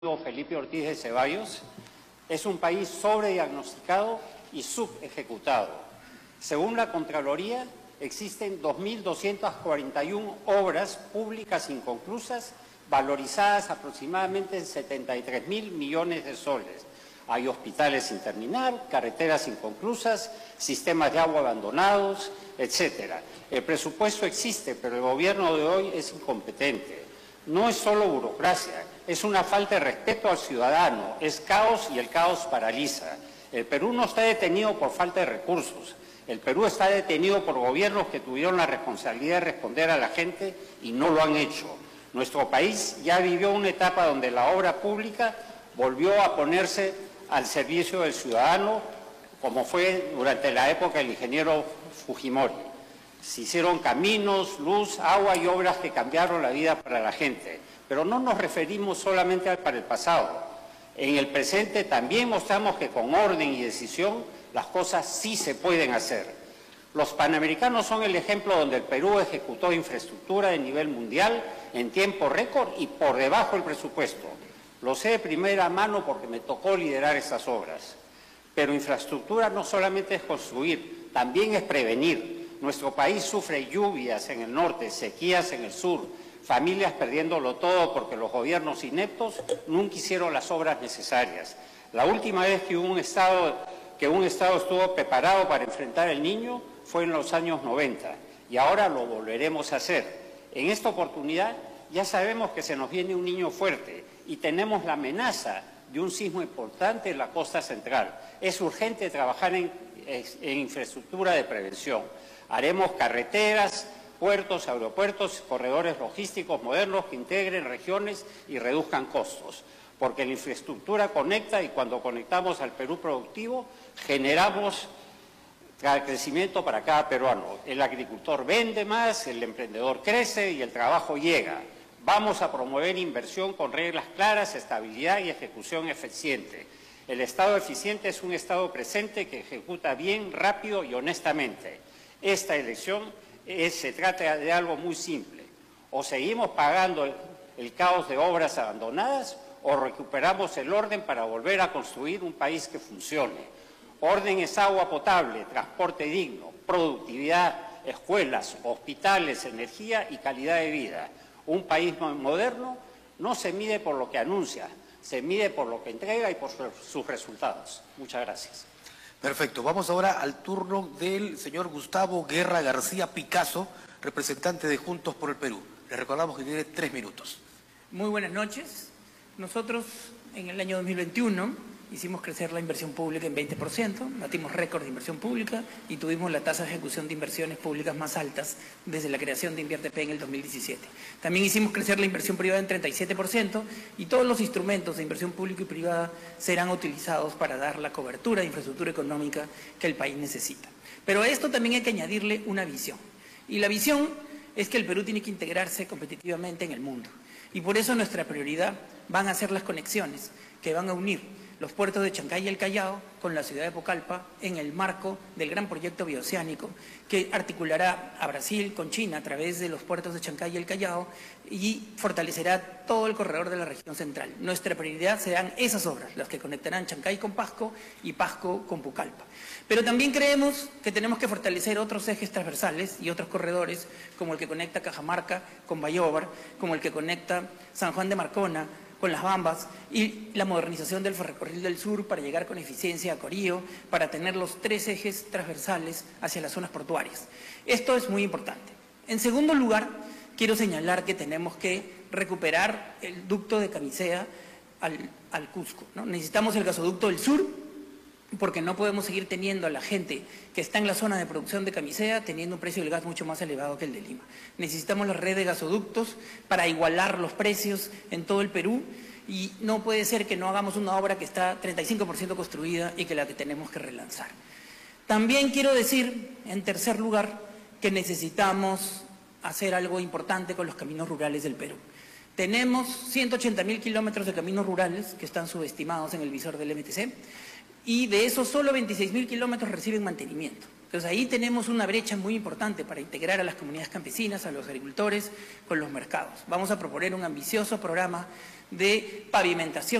Felipe Ortiz de Ceballos, es un país sobrediagnosticado y subejecutado. Según la Contraloría, existen 2.241 obras públicas inconclusas, valorizadas aproximadamente en 73.000 millones de soles. Hay hospitales sin terminar, carreteras inconclusas, sistemas de agua abandonados, etc. El presupuesto existe, pero el gobierno de hoy es incompetente. No es solo burocracia, es una falta de respeto al ciudadano, es caos y el caos paraliza. El Perú no está detenido por falta de recursos, el Perú está detenido por gobiernos que tuvieron la responsabilidad de responder a la gente y no lo han hecho. Nuestro país ya vivió una etapa donde la obra pública volvió a ponerse al servicio del ciudadano, como fue durante la época del ingeniero Fujimori. Se hicieron caminos, luz, agua y obras que cambiaron la vida para la gente. Pero no nos referimos solamente para el pasado. En el presente también mostramos que con orden y decisión las cosas sí se pueden hacer. Los Panamericanos son el ejemplo donde el Perú ejecutó infraestructura de nivel mundial en tiempo récord y por debajo del presupuesto. Lo sé de primera mano porque me tocó liderar esas obras. Pero infraestructura no solamente es construir, también es prevenir. Nuestro país sufre lluvias en el norte, sequías en el sur, familias perdiéndolo todo porque los gobiernos ineptos nunca hicieron las obras necesarias. La última vez que un Estado estuvo preparado para enfrentar el Niño fue en los años 90 y ahora lo volveremos a hacer. En esta oportunidad ya sabemos que se nos viene un Niño fuerte y tenemos la amenaza de un sismo importante en la costa central. Es urgente trabajar en infraestructura de prevención. Haremos carreteras, puertos, aeropuertos, corredores logísticos modernos que integren regiones y reduzcan costos. Porque la infraestructura conecta y cuando conectamos al Perú productivo, generamos crecimiento para cada peruano. El agricultor vende más, el emprendedor crece y el trabajo llega. Vamos a promover inversión con reglas claras, estabilidad y ejecución eficiente. El Estado eficiente es un Estado presente que ejecuta bien, rápido y honestamente. Esta elección se trata de algo muy simple. O seguimos pagando el caos de obras abandonadas o recuperamos el orden para volver a construir un país que funcione. Orden es agua potable, transporte digno, productividad, escuelas, hospitales, energía y calidad de vida. Un país moderno no se mide por lo que anuncia, se mide por lo que entrega y por sus resultados. Muchas gracias. Perfecto. Vamos ahora al turno del señor Gustavo Guerra García Picasso, representante de Juntos por el Perú. Le recordamos que tiene 3 minutos. Muy buenas noches. Nosotros en el año 2021 hicimos crecer la inversión pública en 20%, batimos récord de inversión pública y tuvimos la tasa de ejecución de inversiones públicas más altas desde la creación de InvierteP en el 2017. También hicimos crecer la inversión privada en 37% y todos los instrumentos de inversión pública y privada serán utilizados para dar la cobertura de infraestructura económica que el país necesita. Pero a esto también hay que añadirle una visión. Y la visión es que el Perú tiene que integrarse competitivamente en el mundo. Y por eso nuestra prioridad van a ser las conexiones que van a unir los puertos de Chancay y el Callao con la ciudad de Pucallpa en el marco del gran proyecto bioceánico que articulará a Brasil con China a través de los puertos de Chancay y el Callao y fortalecerá todo el corredor de la región central. Nuestra prioridad serán esas obras, las que conectarán Chancay con Pasco y Pasco con Pucallpa. Pero también creemos que tenemos que fortalecer otros ejes transversales y otros corredores, como el que conecta Cajamarca con Bayóvar, como el que conecta San Juan de Marcona con Las Bambas y la modernización del ferrocarril del sur para llegar con eficiencia a Corío, para tener los 3 ejes transversales hacia las zonas portuarias. Esto es muy importante. En segundo lugar, quiero señalar que tenemos que recuperar el ducto de Camisea al Cusco, ¿no? Necesitamos el gasoducto del sur, porque no podemos seguir teniendo a la gente que está en la zona de producción de Camisea teniendo un precio del gas mucho más elevado que el de Lima. Necesitamos la red de gasoductos para igualar los precios en todo el Perú y no puede ser que no hagamos una obra que está 35% construida y que la que tenemos que relanzar. También quiero decir, en tercer lugar, que necesitamos hacer algo importante con los caminos rurales del Perú. Tenemos 180.000 kilómetros de caminos rurales que están subestimados en el visor del MTC. Y de esos solo 26.000 kilómetros reciben mantenimiento. Entonces ahí tenemos una brecha muy importante para integrar a las comunidades campesinas, a los agricultores con los mercados. Vamos a proponer un ambicioso programa de pavimentación